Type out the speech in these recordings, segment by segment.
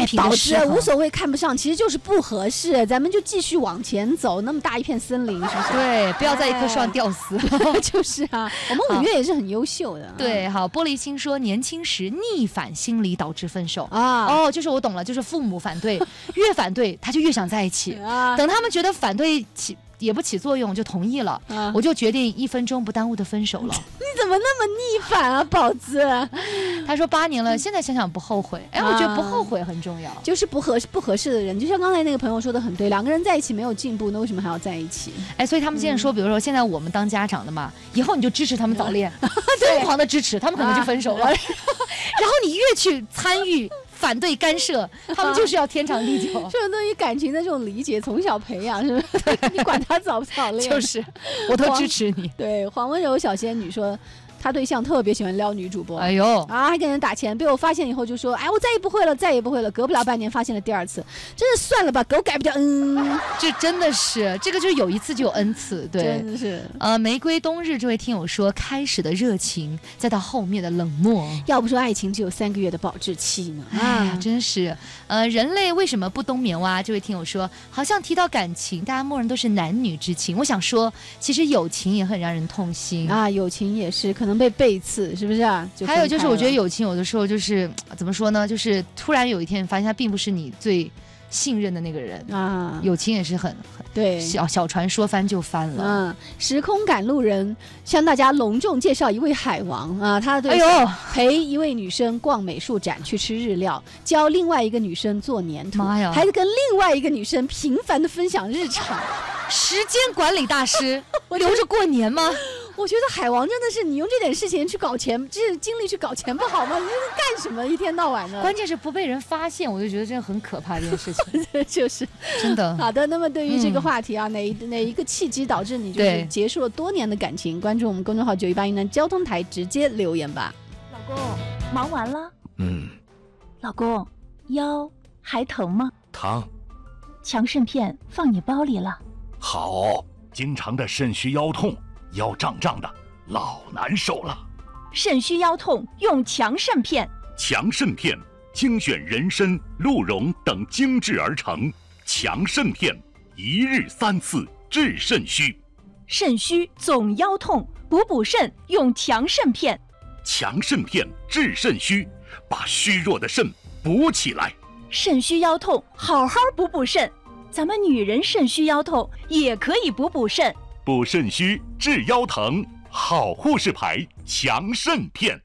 用品的失衡。 无所谓看不上，其实就是不合适，咱们就继续往前走。那么大一片森林，是不是？ 对，不要在一棵树上吊死。 就是啊，我们五月也是很优秀的。 对，好，玻璃心说年轻时逆反心理导致分手啊。 哦，就是我懂了，就是父母反对，越反对他就越想在一起。等他们觉得反对也不起作用，就同意了。我就决定1分钟不耽误的分手了。 你怎么那么逆反啊，宝子？ 他说8年了，现在想想不后悔。哎，我觉得不后悔很重要。 就是不合适的人，就像刚才那个朋友说的很对，2个人在一起没有进步，那为什么还要在一起？ 哎，所以他们现在说，比如说现在我们当家长的嘛，以后你就支持他们早恋，疯狂的支持，他们可能就分手了。然后你越去参与。反对干涉，他们就是要天长地久。 这种对于感情的这种理解，从小培养，是不是？你管他早不早恋， 就是我都支持你。 对，黄温柔小仙女说，她对象特别喜欢撩女主播， 哎呦啊，还给人打钱，被我发现以后就说，哎，我再也不会了，再也不会了。隔不了半年发现了第2次，真是算了吧，狗改不掉。 这真的是，这个就是有一次就有 N 次，对， 真的是。 玫瑰冬日这位听友说，开始的热情，再到后面的冷漠。 要不说爱情只有3个月的保质期呢？ 哎呀，真是。人类为什么不冬眠蛙？这位听友说，好像提到感情，大家默认都是男女之情。我想说，其实友情也很让人痛心啊，友情也是可能被背刺，是不是啊？ 还有就是，我觉得友情有的时候就是怎么说呢？就是突然有一天发现他并不是你最信任的那个人啊，友情也是很对， 小船说翻就翻了。 时空赶路人向大家隆重介绍一位海王啊，他对陪一位女生逛美术展去吃日料，教另外一个女生做粘土， 妈呀， 还跟另外一个女生频繁的分享日常， 时间管理大师，留着过年吗？ 我觉得海王真的是，你用这点事情去搞钱，这精力去搞钱不好吗？你这是干什么？一天到晚的， 关键是不被人发现，我就觉得这很可怕这件事情。 就是真的。 好的，那么对于这个话题啊，哪一个契机导致你就是结束了多年的感情？关注我们公众号918云南交通台，直接留言吧。 老公，忙完了？老公，腰还疼吗？ 疼。 强肾片放你包里了。 好，经常的肾虚腰痛。腰胀胀的，老难受了。 肾虚腰痛用强肾片。 强肾片精选人参、鹿茸等精制而成，强肾片1日3次治肾虚。 肾虚总腰痛，补肾用强肾片。 强肾片治肾虚，把虚弱的肾补起来。 肾虚腰痛，好好补肾。咱们女人肾虚腰痛也可以补肾。 补肾虚治腰疼，好护士牌强肾片。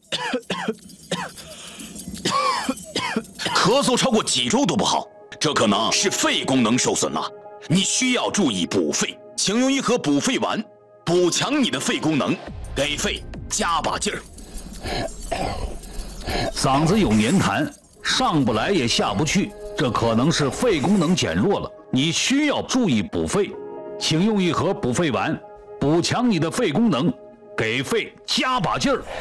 咳嗽超过几周都不好，这可能是肺功能受损了，你需要注意补肺。请用一盒补肺丸，补强你的肺功能，给肺加把劲儿。 嗓子有黏痰，上不来也下不去，这可能是肺功能减弱了，你需要注意补肺。请用一盒补肺丸，补强你的肺功能，给肺加把劲儿。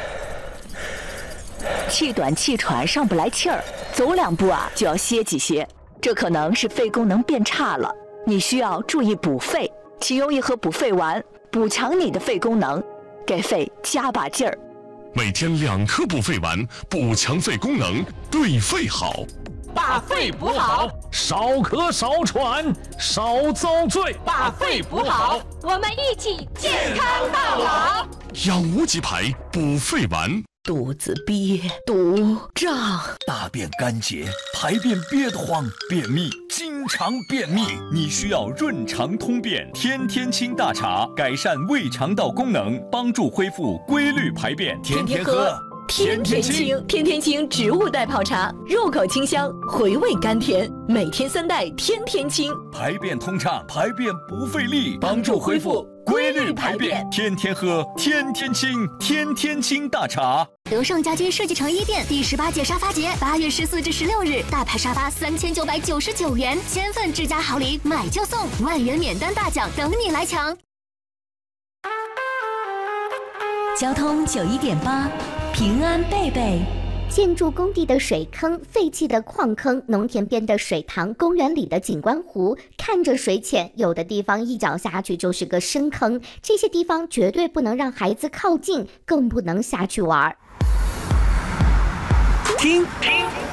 气短气喘上不来气儿，走2步啊就要歇几歇，这可能是肺功能变差了，你需要注意补肺。请用一盒补肺丸，补强你的肺功能，给肺加把劲儿。 每天2颗补肺丸，补强肺功能，对肺好。 把肺补好， 少咳少喘少遭罪。 把肺补好，我们一起健康到老。 养无极牌补肺丸。 肚子憋、肚胀、 大便干结、排便憋得慌、便秘，经常便秘，你需要润肠通便天天清大茶，改善胃肠道功能，帮助恢复规律排便。天天喝。 天天清，天天清植物代泡茶，入口清香，回味甘甜。每天3袋，天天清， 排便通畅，排便不费力，帮助恢复规律排便。天天喝，天天清，天天清大茶。 德胜家居设计城1店第18届沙发节，8月14至16日，大牌沙发3999元，1000份智家好礼，买就送，10000元免单大奖等你来抢。 交通91.8。平安贝贝， 建筑工地的水坑、废弃的矿坑、农田边的水塘、公园里的景观湖，看着水浅，有的地方一脚下去就是个深坑，这些地方绝对不能让孩子靠近，更不能下去玩。 听